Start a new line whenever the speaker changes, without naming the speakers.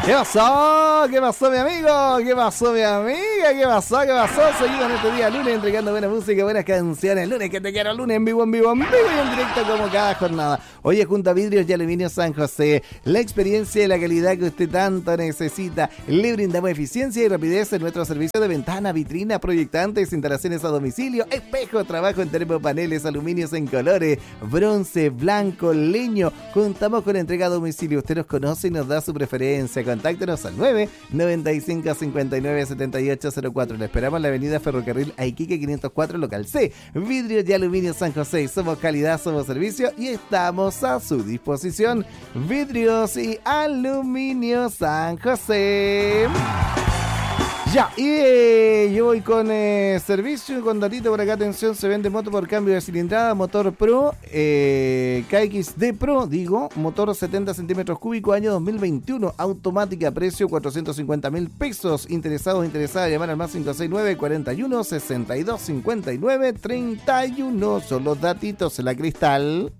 ¿Qué pasó? ¿Qué pasó, mi amigo? ¿Qué pasó, mi amiga? ¿Qué pasó? ¿Qué pasó? Seguido en este día lunes entregando buena música, buenas canciones. Lunes que te quiero, lunes en vivo y en directo como cada jornada. Hoy es junto a Vidrios y Aluminio San José. La experiencia y la calidad que usted tanto necesita. Le brindamos eficiencia y rapidez en nuestro servicio de ventana, vitrina, proyectantes, instalaciones a domicilio, espejo, trabajo en termopaneles, aluminios en colores, bronce, blanco, leño. Contamos con entrega a domicilio. Usted nos conoce y nos da su preferencia. Contáctenos al 995-597804. Le esperamos en la avenida Ferrocarril Aiquique 504, local C. Vidrios y Aluminio San José. Somos calidad, somos servicio y estamos a su disposición. Vidrios y Aluminio San José. Ya, y yo voy con servicio, con datito por acá. Atención, se vende moto por cambio de cilindrada, motor Pro, KXD Pro, motor 70 centímetros cúbicos, año 2021, automática, precio 450.000 pesos. Interesados, interesadas, llamar al más 569-41-62-59-31. Son los datitos en la Cristal.